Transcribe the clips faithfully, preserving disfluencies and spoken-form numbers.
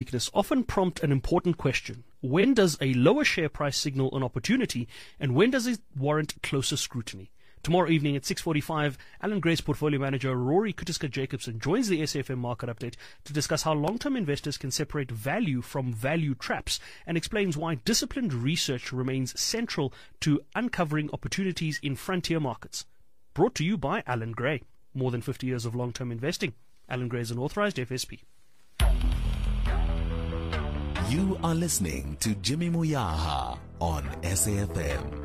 weakness often prompt an important question. When does a lower share price signal an opportunity, and when does it warrant closer scrutiny? Tomorrow evening at six forty-five, Allan Gray's portfolio manager Rory Kutiska-Jacobson joins the S A F M Market Update to discuss how long-term investors can separate value from value traps, and explains why disciplined research remains central to uncovering opportunities in frontier markets. Brought to you by Allan Gray. More than fifty years of long-term investing. Allan Gray is an authorized F S P. You are listening to Jimmy Moyaha on S A F M.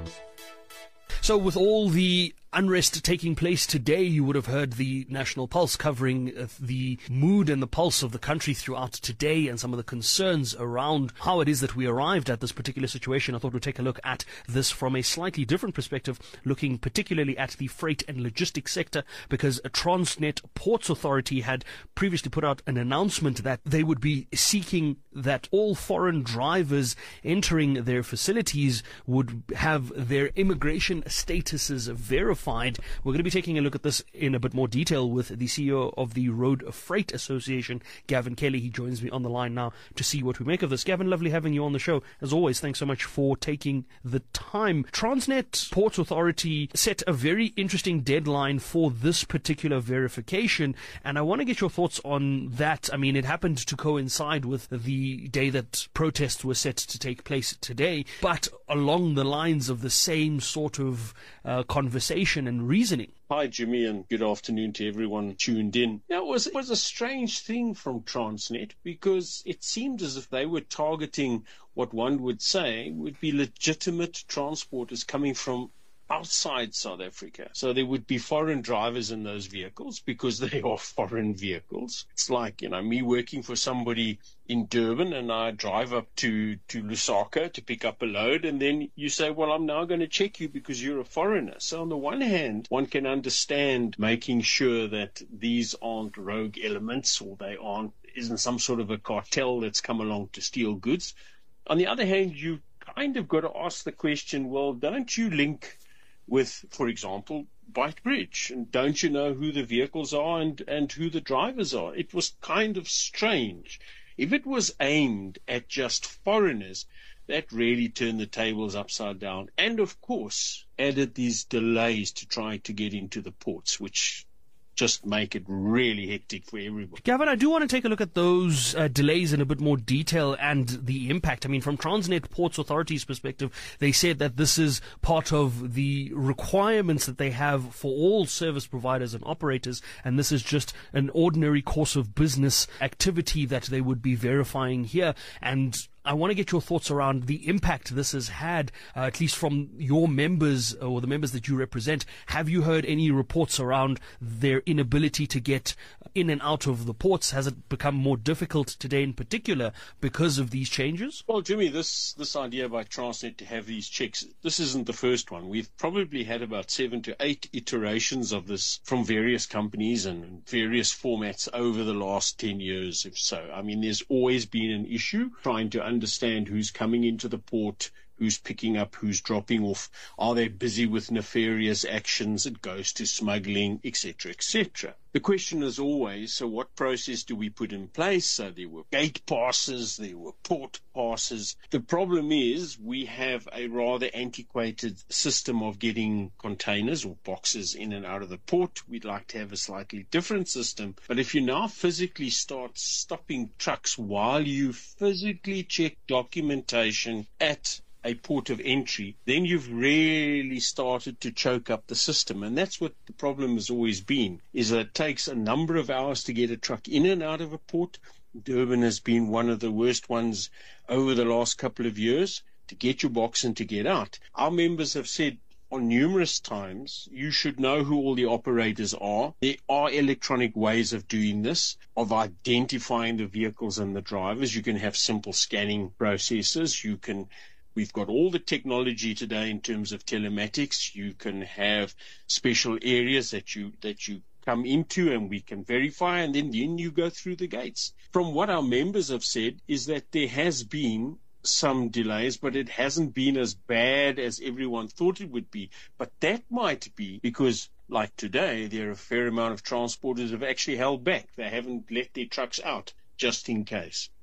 So with all the unrest taking place today, you would have heard the National Pulse covering uh, the mood and the pulse of the country throughout today and some of the concerns around how it is that we arrived at this particular situation. I thought we'd take a look at this from a slightly different perspective, looking particularly at the freight and logistics sector, because Transnet Ports Authority had previously put out an announcement that they would be seeking that all foreign drivers entering their facilities would have their immigration statuses verified. We're going to be taking a look at this in a bit more detail with the C E O of the Road Freight Association, Gavin Kelly. He joins me on the line now to see what we make of this. Gavin, lovely having you on the show. As always, thanks so much for taking the time. Transnet Ports Authority set a very interesting deadline for this particular verification, and I want to get your thoughts on that. I mean, it happened to coincide with the day that protests were set to take place today, but along the lines of the same sort of uh, conversation and reasoning. Hi, Jimmy, and good afternoon to everyone tuned in. Now, it was, it was a strange thing from Transnet, because it seemed as if they were targeting what one would say would be legitimate transporters coming from outside South Africa. So there would be foreign drivers in those vehicles because they are foreign vehicles. It's like, you know, me working for somebody in Durban and I drive up to, to Lusaka to pick up a load, and then you say, well, I'm now going to check you because you're a foreigner. So on the one hand, one can understand making sure that these aren't rogue elements, or they aren't, isn't some sort of a cartel that's come along to steal goods. On the other hand, you kind of got to ask the question, well, don't you link with, for example, Beitbridge, and don't you know who the vehicles are and, and who the drivers are? It was kind of strange. If it was aimed at just foreigners, that really turned the tables upside down, and of course added these delays to try to get into the ports, which just make it really hectic for everybody. Gavin, I do want to take a look at those uh, delays in a bit more detail and the impact. I mean, from Transnet Ports Authority's perspective, they said that this is part of the requirements that they have for all service providers and operators, and this is just an ordinary course of business activity that they would be verifying here. And I want to get your thoughts around the impact this has had, uh, at least from your members or the members that you represent. Have you heard any reports around their inability to get in and out of the ports? Has it become more difficult today in particular because of these changes? Well, Jimmy, this, this idea by Transnet to have these checks, this isn't the first one. We've probably had about seven to eight iterations of this from various companies and various formats over the last ten years or so. I mean, there's always been an issue trying to understand who's coming into the port, who's picking up, who's dropping off. Are they busy with nefarious actions? It goes to smuggling, et cetera, et cetera. The question is always, so what process do we put in place? So there were gate passes, there were port passes. The problem is we have a rather antiquated system of getting containers or boxes in and out of the port. We'd like to have a slightly different system. But if you now physically start stopping trucks while you physically check documentation at a port of entry, then you've really started to choke up the system. And that's what the problem has always been, is that it takes a number of hours to get a truck in and out of a port. Durban has been one of the worst ones over the last couple of years to get your box and to get out. Our members have said on numerous times, you should know who all the operators are. There are electronic ways of doing this, of identifying the vehicles and the drivers. You can have simple scanning processes. You can We've got all the technology today in terms of telematics. You can have special areas that you that you come into and we can verify, and then, then you go through the gates. From what our members have said is that there has been some delays, but it hasn't been as bad as everyone thought it would be. But that might be because, like today, there are a fair amount of transporters who have actually held back. They haven't let their trucks out just in case.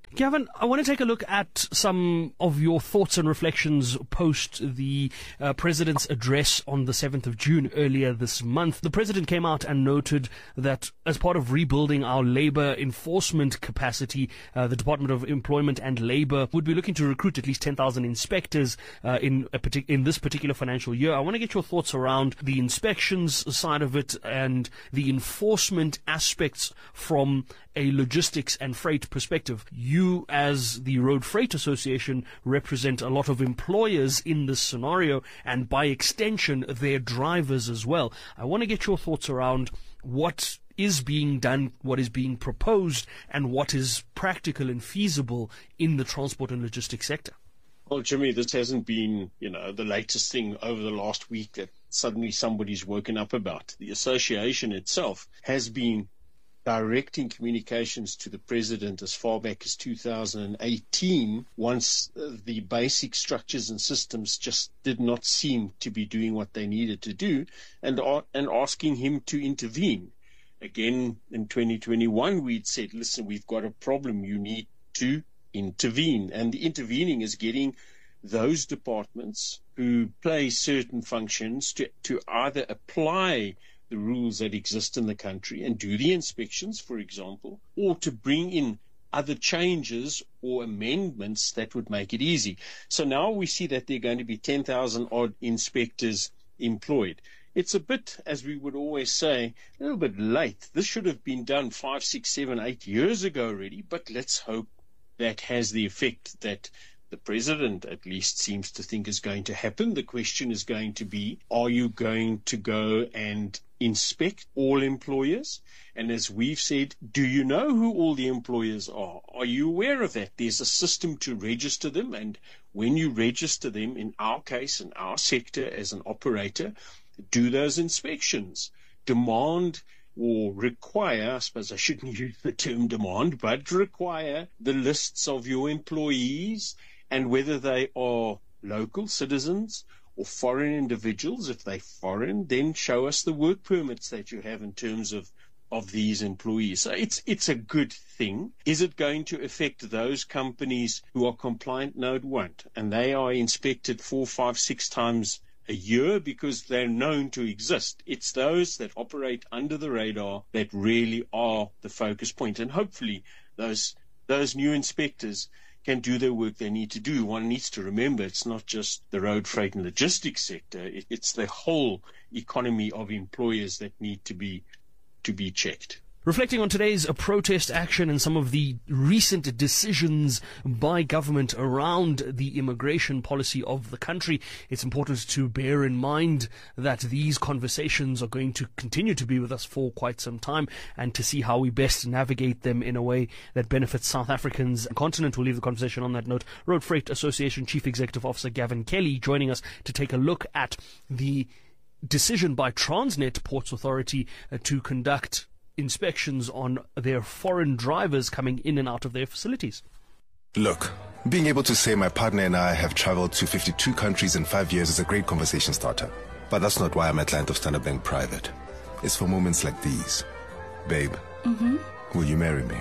Gavin, I want to take a look at some of your thoughts and reflections post the uh, President's address on the seventh of June earlier this month. The President came out and noted that as part of rebuilding our labour enforcement capacity, uh, the Department of Employment and Labour would be looking to recruit at least ten thousand inspectors uh, in, a partic- in this particular financial year. I want to get your thoughts around the inspections side of it and the enforcement aspects from a logistics and freight perspective. You, as the Road Freight Association, represent a lot of employers in this scenario, and by extension, their drivers as well. I want to get your thoughts around what is being done, what is being proposed, and what is practical and feasible in the transport and logistics sector. Well, Jimmy, this hasn't been, you know, the latest thing over the last week that suddenly somebody's woken up about. The association itself has been directing communications to the President as far back as two thousand eighteen, once uh, the basic structures and systems just did not seem to be doing what they needed to do, and, uh, and asking him to intervene. Again, in twenty twenty-one, we'd said, listen, we've got a problem, you need to intervene. And the intervening is getting those departments who play certain functions to, to either apply the rules that exist in the country and do the inspections, for example, or to bring in other changes or amendments that would make it easy. So now we see that there are going to be ten thousand odd inspectors employed. It's a bit, as we would always say, a little bit late. This should have been done five, six, seven, eight years ago already, but let's hope that has the effect that the President at least seems to think is going to happen. The question is going to be, are you going to go and inspect all employers? And as we've said, do you know who all the employers are? Are you aware of that? There's a system to register them, and when you register them, in our case, in our sector as an operator, do those inspections. Demand or require, I suppose I shouldn't use the term demand, but require the lists of your employees and whether they are local citizens or foreign individuals. If they're foreign, then show us the work permits that you have in terms of, of these employees. So it's it's a good thing. Is it going to affect those companies who are compliant? No, it won't. And they are inspected four, five, six times a year because they're known to exist. It's those that operate under the radar that really are the focus point. And hopefully those those new inspectors can do their work they need to do. One needs to remember it's not just the road freight and logistics sector. It, it's the whole economy of employers that need to be to be checked. Reflecting on today's uh, protest action and some of the recent decisions by government around the immigration policy of the country, it's important to bear in mind that these conversations are going to continue to be with us for quite some time, and to see how we best navigate them in a way that benefits South Africans and continent. We'll leave the conversation on that note. Road Freight Association Chief Executive Officer Gavin Kelly joining us to take a look at the decision by Transnet Ports Authority uh, to conduct inspections on their foreign drivers coming in and out of their facilities. Look, being able to say my partner and I have traveled to fifty-two countries in five years is a great conversation starter. But that's not why I'm a client of Standard Bank Private. It's for moments like these. Babe, mm-hmm. Will you marry me?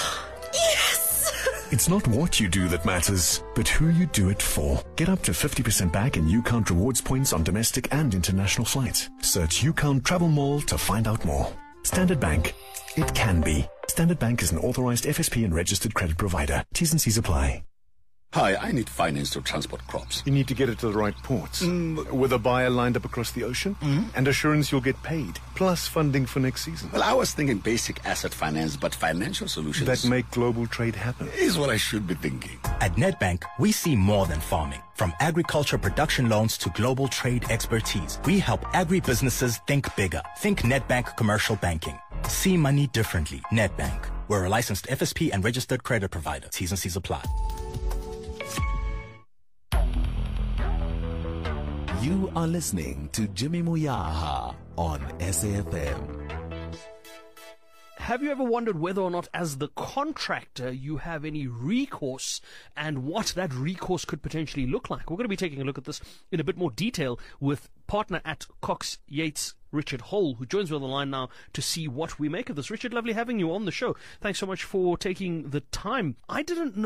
Yes! It's not what you do that matters, but who you do it for. Get up to fifty percent back in UCount rewards points on domestic and international flights. Search UCount Travel Mall to find out more. Standard Bank. It can be. Standard Bank is an authorized F S P and registered credit provider. T's and C's apply. Hi, I need finance to transport crops. You need to get it to the right ports. Mm. With a buyer lined up across the ocean. Mm. And assurance you'll get paid. Plus funding for next season. Well, I was thinking basic asset finance, but financial solutions that make global trade happen is what I should be thinking. At Nedbank, we see more than farming. From agriculture production loans to global trade expertise, we help agribusinesses think bigger. Think Nedbank Commercial Banking. See money differently. Nedbank. We're a licensed F S P and registered credit provider. T's and C's apply. You are listening to Jimmy Moyaha on S A F M. Have you ever wondered whether or not, as the contractor, you have any recourse and what that recourse could potentially look like? We're going to be taking a look at this in a bit more detail with partner at Cox Yates, Richard Hole, who joins me on the line now to see what we make of this. Richard, lovely having you on the show. Thanks so much for taking the time. I didn't know